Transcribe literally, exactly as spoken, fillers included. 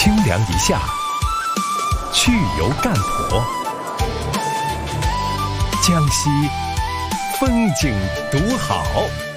清凉一下，去油干婆。江西风景独好。